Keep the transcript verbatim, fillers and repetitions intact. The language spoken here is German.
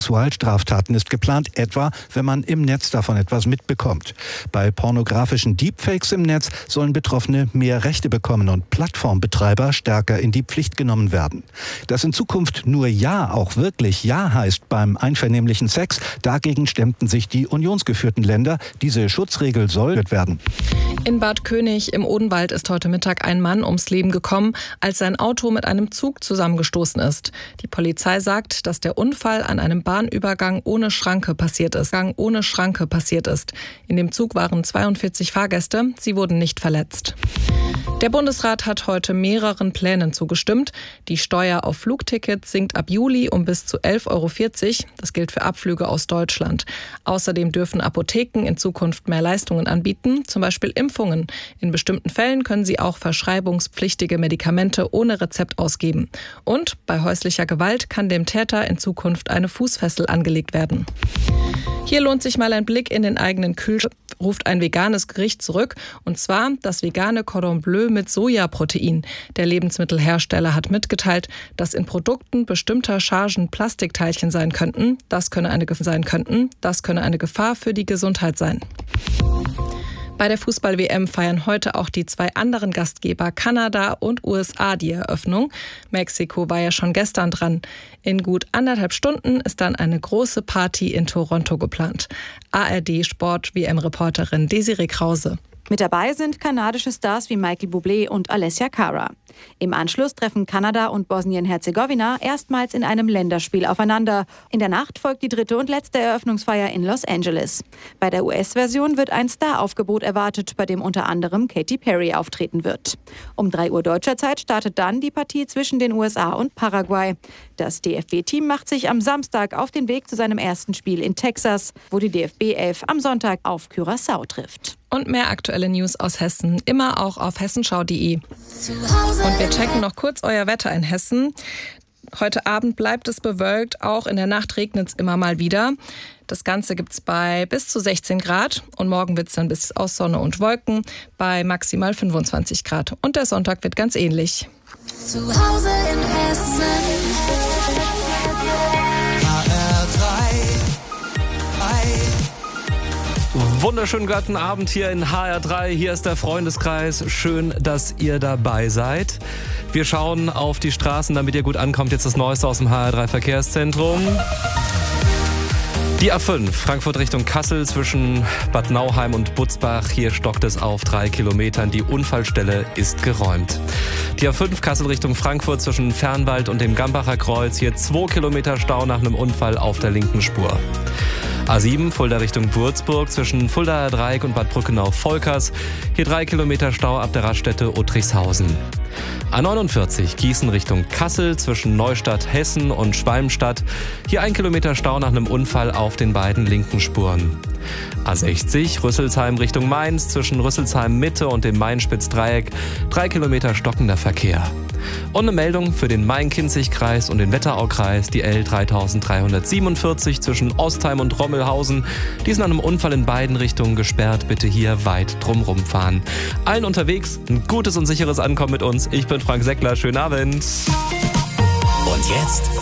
Sexualstraftaten ist geplant, etwa wenn man im Netz davon etwas mitbekommt. Bei pornografischen Deepfakes im Netz sollen Betroffene mehr Rechte bekommen und Plattformbetreiber stärker in die Pflicht genommen werden. Dass in Zukunft nur Ja auch wirklich Ja heißt beim einvernehmlichen Sex, dagegen stemmten sich die unionsgeführten Länder. Diese Schutzregel soll werden. In Bad König im Odenwald ist heute Mittag ein Mann ums Leben gekommen, als sein Auto mit einem Zug zusammengestoßen ist. Die Polizei sagt, dass der Unfall an einem Bahnübergang ohne Schranke passiert ist. Gang ohne Schranke passiert ist. In dem Zug waren zweiundvierzig Fahrgäste. Sie wurden nicht verletzt. Der Bundesrat hat heute mehreren Plänen zugestimmt. Die Steuer auf Flugtickets sinkt ab Juli um bis zu elf Euro vierzig. Das gilt für Abflüge aus Deutschland. Außerdem dürfen Apotheken in Zukunft mehr Leistungen anbieten, zum Beispiel Impfungen. In bestimmten Fällen können sie auch verschreibungspflichtige Medikamente ohne Rezept ausgeben. Und bei häuslicher Gewalt kann dem Täter in Zukunft eine Fußfessel angelegt werden. Hier lohnt sich mal ein Blick in den eigenen Kühlschrank, ruft ein veganes Gericht zurück, und zwar das vegane Cordon Bleu mit Sojaprotein. Der Lebensmittelhersteller hat mitgeteilt, dass in Produkten bestimmter Chargen Plastikteilchen sein könnten. Das könne eine, sein könnten. Das könne eine Gefahr für die Gesundheit sein. Bei der Fußball-W M feiern heute auch die zwei anderen Gastgeber Kanada und U S A die Eröffnung. Mexiko war ja schon gestern dran. In gut anderthalb Stunden ist dann eine große Party in Toronto geplant. A R D-Sport-W M-Reporterin Desiree Krause. Mit dabei sind kanadische Stars wie Michael Bublé und Alessia Cara. Im Anschluss treffen Kanada und Bosnien-Herzegowina erstmals in einem Länderspiel aufeinander. In der Nacht folgt die dritte und letzte Eröffnungsfeier in Los Angeles. Bei der U S-Version wird ein Star-Aufgebot erwartet, bei dem unter anderem Katy Perry auftreten wird. Um drei Uhr deutscher Zeit startet dann die Partie zwischen den U S A und Paraguay. Das D F B-Team macht sich am Samstag auf den Weg zu seinem ersten Spiel in Texas, wo die D F B elf am Sonntag auf Curaçao trifft. Und mehr aktuelle News aus Hessen, immer auch auf hessenschau punkt de. Und wir checken noch kurz euer Wetter in Hessen. Heute Abend bleibt es bewölkt, auch in der Nacht regnet es immer mal wieder. Das Ganze gibt es bei bis zu sechzehn Grad und morgen wird es dann bis aus Sonne und Wolken bei maximal fünfundzwanzig Grad. Und der Sonntag wird ganz ähnlich. Zu Hause in Hessen. H R drei. Wunderschönen guten Abend hier in H R drei. Hier ist der Freundeskreis. Schön, dass ihr dabei seid. Wir schauen auf die Straßen, damit ihr gut ankommt. Jetzt das Neueste aus dem H R drei Verkehrszentrum. Die A fünf, Frankfurt Richtung Kassel zwischen Bad Nauheim und Butzbach. Hier stockt es auf drei Kilometern. Die Unfallstelle ist geräumt. Die A fünf, Kassel Richtung Frankfurt zwischen Fernwald und dem Gambacher Kreuz. Hier zwei Kilometer Stau nach einem Unfall auf der linken Spur. A sieben, Fulda Richtung Würzburg zwischen Fuldaer Dreieck und Bad Brückenau-Volkers. Hier drei Kilometer Stau ab der Raststätte Uttrichshausen. A neunundvierzig, Gießen Richtung Kassel zwischen Neustadt, Hessen und Schwalmstadt. Hier ein Kilometer Stau nach einem Unfall auf den beiden linken Spuren. A sechzig, Rüsselsheim Richtung Mainz zwischen Rüsselsheim Mitte und dem Main-Spitz-Dreieck. Drei Kilometer stockender Verkehr. Und eine Meldung für den Main-Kinzig-Kreis und den Wetteraukreis, die L dreitausenddreihundertsiebenundvierzig zwischen Ostheim und Rommelhausen. Die sind an einem Unfall in beiden Richtungen gesperrt. Bitte hier weit drumrum fahren. Allen unterwegs ein gutes und sicheres Ankommen mit uns. Ich bin Frank Seckler. Schönen Abend. Und jetzt